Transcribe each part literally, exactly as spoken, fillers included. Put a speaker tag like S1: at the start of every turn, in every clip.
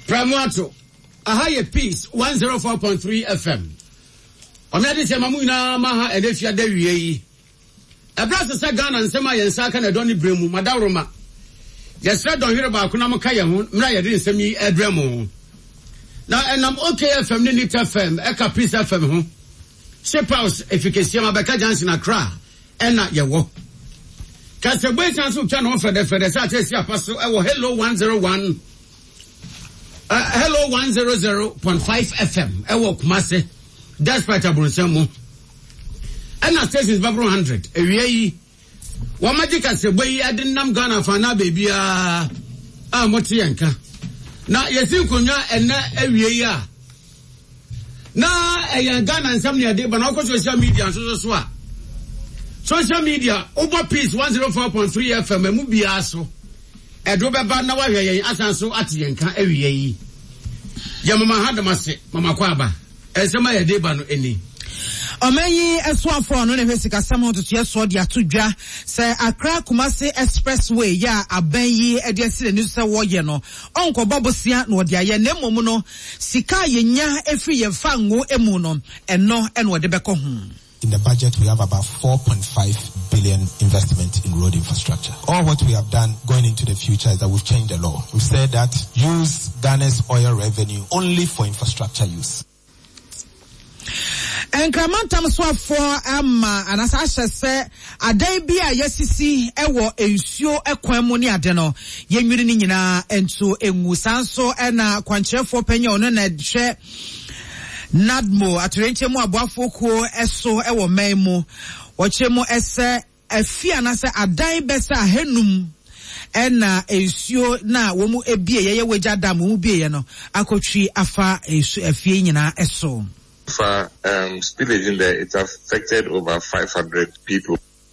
S1: Pramuato, Ahaya Peace, one oh four point three F M. Omedi se mamuna maha edefia de wiei. Ebrasa se Ghana nsema yensaka na doni bremu madaroma. Yesra don hire ba kuna mka ye ho, mra ye de nsem yi ebremu. Na enam OK F M ni Nit F M, Eka Peace F M ho. Shape House efficacy Mabeka Johnson Accra, ena ye wo. Kase boy chance twa no fede fede sa tesi apaso e wo hello one oh one Uh, hello one hundred point five F M. Ewo Kumase. Despite Abronsamo. And our stations Babro one hundred. Ewie. Wa magic se boy adin nam Ghana fa na baby ah ah motienka. Na yesin kunwa ena ewie a. Na eyan Ghana nsam ne ade ba na ko social media so so so a. Social media over Peace one oh four point three F M mu bia so. Edo beba na wahwe yen asanso atiyenka awiye yi ya mama hadamase mama kwaba esema ya deba no eni Omenyi esuafo no ne hwesika samo to yeso de atodwa se Accra Kumasi Expressway ya abanyi ede asire ni se wo ye no onko bobosia na ode aye na emom no sika yenya efri ye fa ngo emu no eno eno ode beko ho.
S2: In the budget, we have about four point five billion investment in road infrastructure. All what we have done going into the future is that we've changed the law. We've said that use Ghana's oil revenue only for infrastructure use.
S3: Enkramantam swafo ama anasashe se adan bi a yesisi ewo ensuo ekwan mu ne ade no yenwiri ni nyina ento engu sanso na kwankyerefo panya ono na hwe Nadmo aturenche mu aboafo ko eso ewo maimu wochemu ese afia na se adan besa henum ena ensuo na wo mu ebie ye ye wagya dam mu bie no akotwi afa esu afie nyina eso
S4: for um spillage in there. It's affected over five hundred people.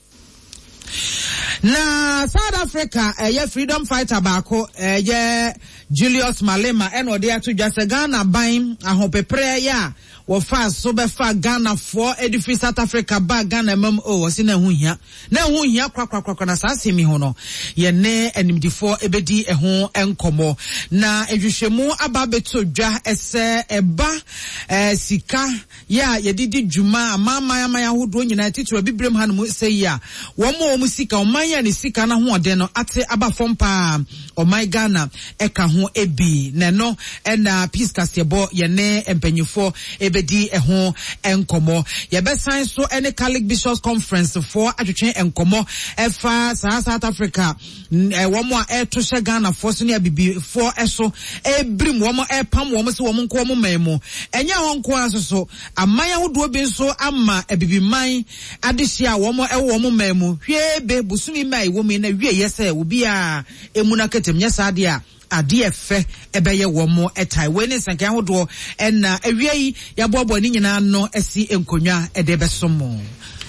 S3: Na South Africa eh freedom fighter baako eh Julius Malema eno de atudwa se Ghana ban ahopepre ya wo fa so be fa Ghana for edify South Africa ba Ghana mam o wo se na hu hia na hu hia kwakwakwakwa na sasemi ho no ye ne animdifo ebedi eho enkomo na edwhwemu aba betodwa ese eba eh sika ya yedidi dwuma amama amaya hodo nyina titiro bibrem hanum se ya wo mo wo sika omanya ni sika na ho ode no ate aba fompa o my Ghana eka ho ebi neno ena peace kasebo ye ne empanyufo ebedi eho enkomo ye besan so ene Catholic Bishops Conference for atwetwe enkomo efa South Africa e wo mo a eto hye Ghana for so ne bibi for eso ebrim wo mo epam wo mo se wo mo nko mo memu enya ho nko aso so amaya hodo bi so ama ebibi man adehia wo mo ewo mo memu hwe be busumi mai wo mi na wie yese obi a emuna ketem nya sade a ade efe ebeye wo mo etai we ne sankan hodo na awie ya bobo ni nyina no esi enkonwa ede besomo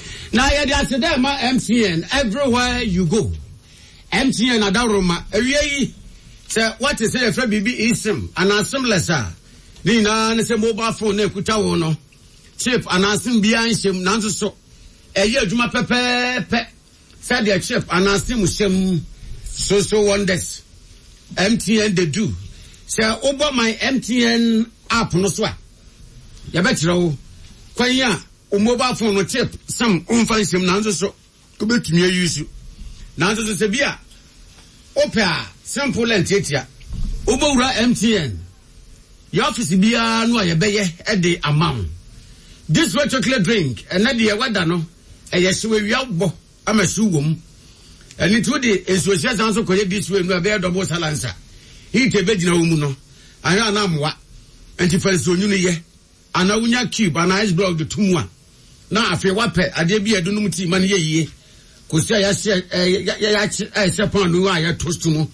S1: na ya dia se dem ma M T N everywhere you go M T N adaroma awie se what is say fra bibi isim anasem lesa ni na ne se mobile phone na ekuta wo no chip anasem bia nhyem nanso so eye adwuma pepepe said the chip anasem hyem so so wonders M T N they do. Say over my M T N app no so. Ya betira wo. Kwan ya o mobile phone no chip some unfansem nanzo so. Ko betumi use. Nanzo so se bia. Opera simple and tetia. Obowura M T N. Your office bia no ya beye e de amount. This white chocolate drink and na de wada no. E yesuwe wi abo amasu wom. And it would be a social answer collect this way, no bear double salansa. He take bed in a woman. I know what. And if I so new year, and I will cube and ice block the two one. Now, I feel what pet, I did be a donumti money ye. Cause I said, I said, upon no, I had toast to more.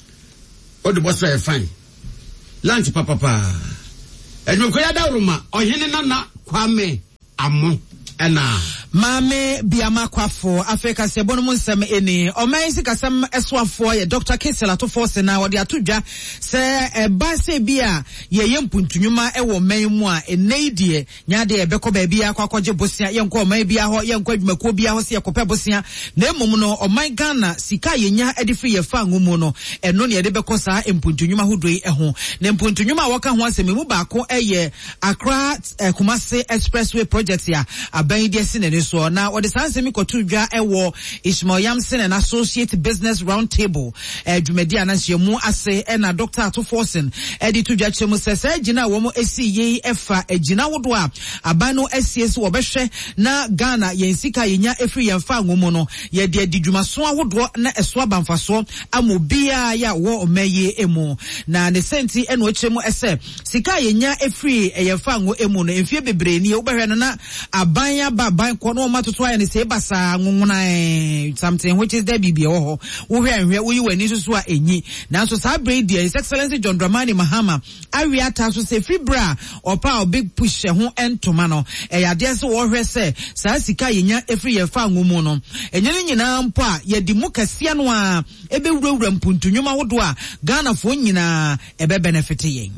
S1: Or the boss very fine. Lunch, papa. And you go down, or Henna, Kwame, Amon, and now.
S3: Mame Biamakwafo Africa Sebonum Sem Eni Omaisi Kasam Eswafo ye Doctor Kesela to force na wode atodwa se e ba se bia ye yempuntunyuma e wo man mu a enedie nyade e beko ba bia akwakoje bosia ye nko oman bia ho ye nko adwumako bia ho se ye kopɛ bosia na emom no oman Ghana sika ye nya edifi ye fa ngomu no eno ne de beko saa empuntunyuma hodoi e ho na empuntunyuma woka ho asem mu baako eye Accra eh, Kumasi Expressway project ya aban de sine so na what the sansemi kotudwa ewo Ishmael Yamson and Associate Business Roundtable eh dwumadi ananhyemu ase e na Doctor Atoforsen edi tudwa chemu sese gina wo mo esi ye efa egina wodo a abano ss wo behwe na Ghana yensika yenya efri yemfa ngomu no ye de adidwumaso ahodo na eso abamfaso amobia ya wo omeye emu na ne senti eno chemu ese sika yenya efri yemfa ngo emu no emfie bebre ni wo behwe no na abanya ba ban no matoto aye ne se basa nwona something which is there bibia wo ho wo hwe anhwe wo yi wani susu a enyi nanso sa brady His Excellency John Dramani Mahama awi ata so se fibra opa o big push ho entoma no e yade se wo hwe se sa sika yenya efri ye fa ngomu no enye ne nyina mpo a ye di mu kase no a ebe wurawura mpuntunwuma wodo a Ghana fo nyina ebe benefit yen.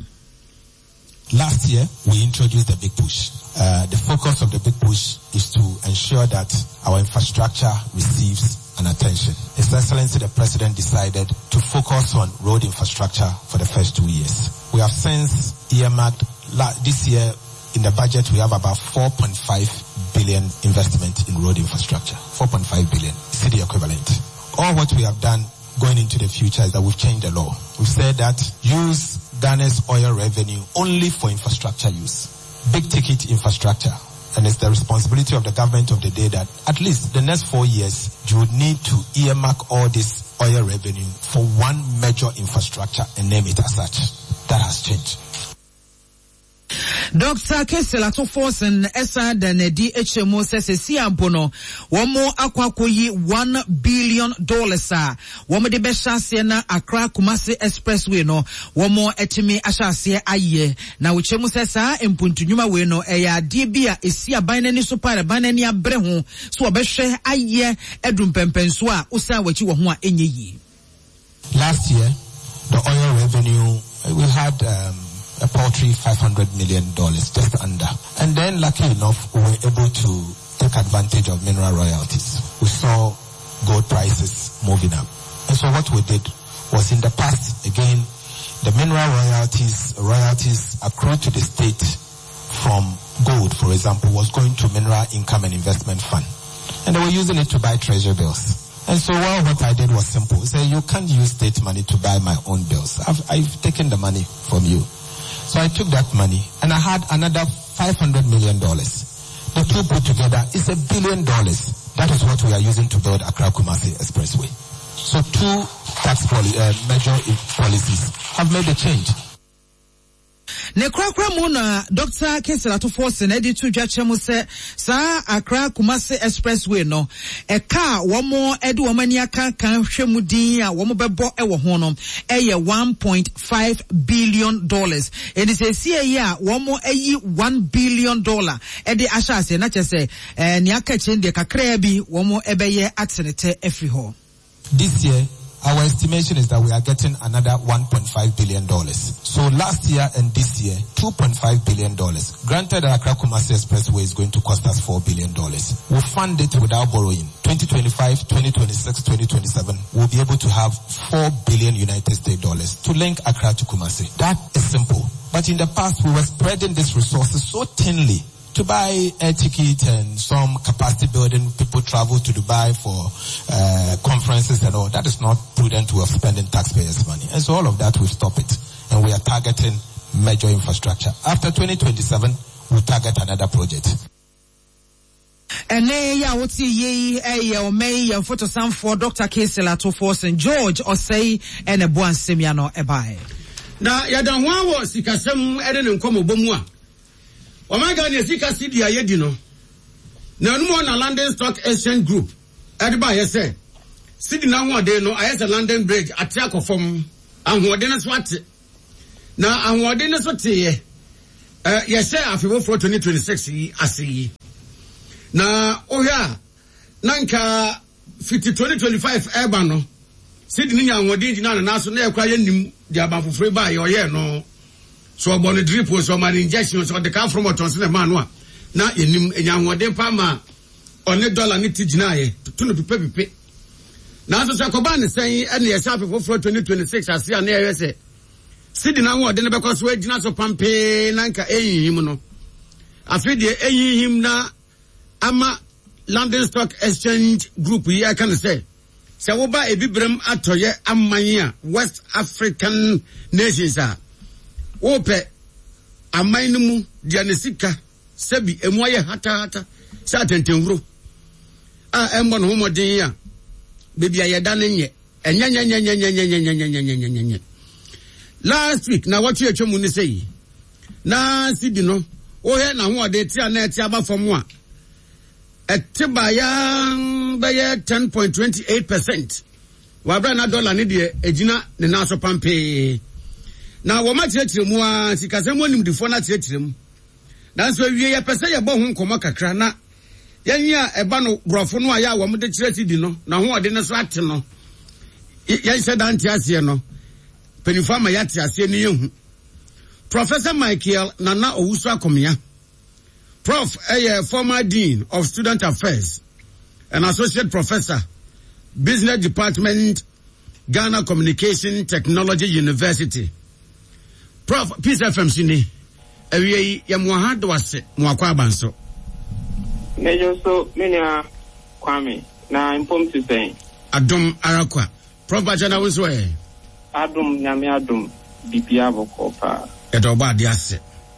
S2: Last year, we introduced the big push. Uh, the focus of the big push is to ensure that our infrastructure receives an attention. His Excellency the President decided to focus on road infrastructure for the first two years. We have since earmarked, this year in the budget we have about four point five billion investment in road infrastructure. four point five billion, city equivalent. All what we have done going into the future is that we've changed the law. We've said that use Ghana's oil revenue only for infrastructure use. Big ticket infrastructure. And it's the responsibility of the government of the day that at least the next four years, you would need to earmark all this oil revenue for one major infrastructure and name it as such. That has changed.
S3: Doctor Kesela to force and Esa Danedi H M O says Siampono, one more aquakoyi one billion dollars. One more the best Shasiana Accra Kumasi Expressway no, one more etimi Ashasia aye. Now which Musasa and Puntunuma Weno, a debia is Sia Binani Supara Banania Brehu, so a beshe aye, Edrum Pempenswa, Usa which you want in ye.
S2: Last year, the oil revenue, we had, um, a paltry five hundred million dollars, just under. And then, lucky enough, we were able to take advantage of mineral royalties. We saw gold prices moving up. And so what we did was, in the past, again, the mineral royalties, royalties accrued to the state from gold, for example, was going to Mineral Income and Investment Fund. And they were using it to buy treasury bills. And so well, what I did was simple. Say, you can't use state money to buy my own bills. I've, I've taken the money from you. So I took that money and I had another five hundred million dollars. The two put together is a billion dollars. That is what we are using to build Accra Kumasi Expressway. So two tax poli- uh, major policies have made a change.
S3: Ne kwakwa mu na Doctor Kesela to force na edi tudwa chemu se sa Accra Kumasi Expressway no e car wo mo edi wo mani aka kan hwemu din a wo mo bebo e wo ho no e ye one point five billion dollars. Edi se sie ye a wo mo ayi one billion dollar e di ashase na chese eh ni aka chende kakra bi wo mo ebeye atenete efri ho.
S2: This year our estimation is that we are getting another one point five billion dollars. So last year and this year, two point five billion dollars. Granted, the Accra Kumasi Expressway is going to cost us four billion dollars. We'll fund it without borrowing. twenty twenty-five, twenty twenty-six, twenty twenty-seven, we'll be able to have four billion United States dollars to link Accra to Kumasi. That is simple. But in the past, we were spreading these resources so thinly. To buy air ticket and some capacity building, people travel to Dubai for uh, conferences and all. That is not prudent way of spending taxpayers' money. And so all of that, we stop it. And we are targeting major infrastructure. After twenty twenty-seven, we'll target another project.
S3: Ene ya woti ye eh o me ya photo sam for Doctor Kesela to force and George Osei ene bo ansem ya no ebae.
S1: Na ya dan wa wo sikasem ede ne nkomo bomu a. Omega ne sika sidi ayedi no. Na numo na London Stock Exchange Group. Ediba ye say. Sidi na ho de no ayese London Bridge atia kofom. Anhode ne so ate. Na anhode ne so te ye. Eh ye say afebo for twenty twenty-six yi ase yi. na ohia nanka fifty twenty twenty-five eba no sidi ni nyanwode gina na naso na yakwa yanim di abanfofore ba ye oye no so obo drip so ma injection so de ka from otonse na ma no a na enim enyanwode pa ma one dollar ni ti gina ye to no pipe pipe na so so akoba ne sen ene ye sha foforo twenty twenty-six ase a na ye se sidi na wo de ne bekọ so agina so pampe nanka eyihim no afi de eyihim na ama London Stock Exchange Group here can say se wo ba ebibrem atoye amanya West African nations a wo pe aman mu dia ne sika sabi emu aye hata hata sa tentenwuro a embo no homodin ya bebi ayeda ne nye enya nya nya nya nya nya nya nya nya nya nya nya last week na what you twemu ni say na sidi no wo he na ho ode ti ana ti aba fom a etiba ya baye ten point two eight percent wa bra na dollar ni de ejina ne na so pampe na wo ma kirekire mu a sikasem onim difo na kirekire mu na so wie ye pese ye bo ho nkomo kakra na yanya eba no brofo no aya wo mo de kireti di no na ho ode ne so ate no ye se dan ti ase no penifama ya ti ase ni yehu Professor Michael Nana Owusu Akomia Prof a former Dean of Student Affairs and Associate Professor Business Department Ghana Communication Technology University Prof Peace F M Sini ewie ya muahado wase muakwa abanso
S5: Mejo so menya kwame na impom to say
S1: Adom Arakwa Prof Bajana wonso e
S5: Adom nyame adom bibia bokopa
S1: edo ba de ase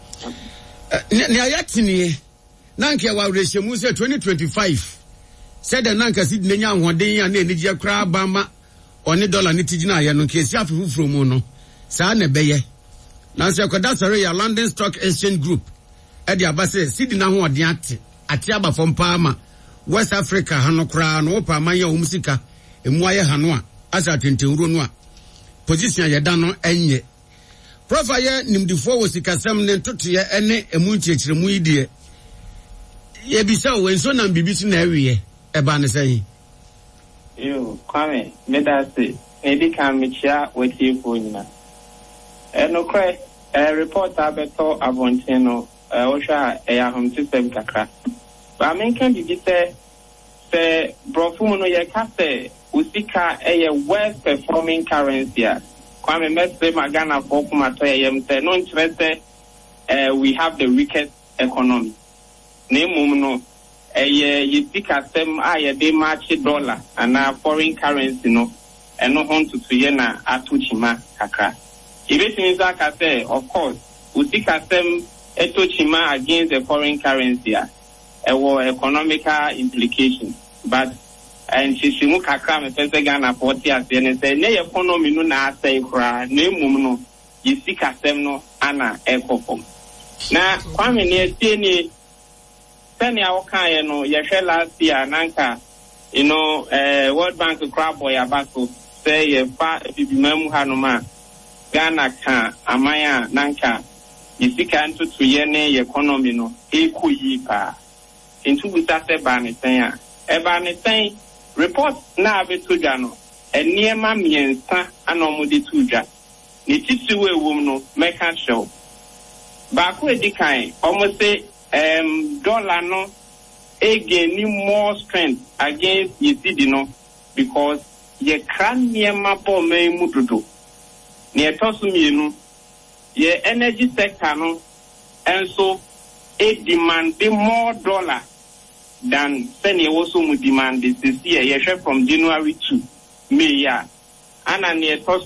S1: ne ayatini nanke wa rehemu se twenty twenty-five said the nanka sid nenya ahoden ya na enije kra ba ma one dollar ni tigina ya no kesi afufuro mu no sa na beye na se koda sare ya London Stock Exchange Group e dia ba se sid na hoden ate ate aba fom pa ma West Africa hano kra no pa man ya omusika emu aye hano a asa tentenwuro no a position ya da no enye Profa ye nimdifo wo sikasem ne ntotoye ene emu nchechiremu idie ye bisa wo enso na bibisi na awie eba ne sai
S5: yo kwame medase edi kan mechia wetie fo nyina eno kre eh report abeto abonteno eh ohwa e ya hom system kakra ba men kan bibise se brofu no ye ka se usika e worst performing currency a Kwame Mestre Magana for Kumatoyem say no interest uh we have the weakest economy. Name no eh you speak as them ah they match dollar and uh, foreign currency no and no on to tuyena atuchima kakra. If means I say of course we speak as them atuchima against the foreign currency uh economical implications but and she she muka kama pesa Ghana forty as and say ne economy no na say kra na emum no yisika sem no ana ekofom na kwame ne tie ni sani awoka ye no ye hwe last year nanka you know eh World Bank crab boy abaso say ye fa bibimam hanoma Ghana ka amaya nanka yisika ntutu ye ne economy no ekoyi pa ntu buta se ba ne sen a e ba ne sen report na abetuja no eniema miensa ana omudi tuja ni titiwe wom no meka show ba ko edikan almost say um dollar no again ni more strength against yesidi no because ye kran niema bo me mududo ni etosu mienu ye energy sector no enso e demand more dollar than seni also mu demand this year from January to May ya ana ne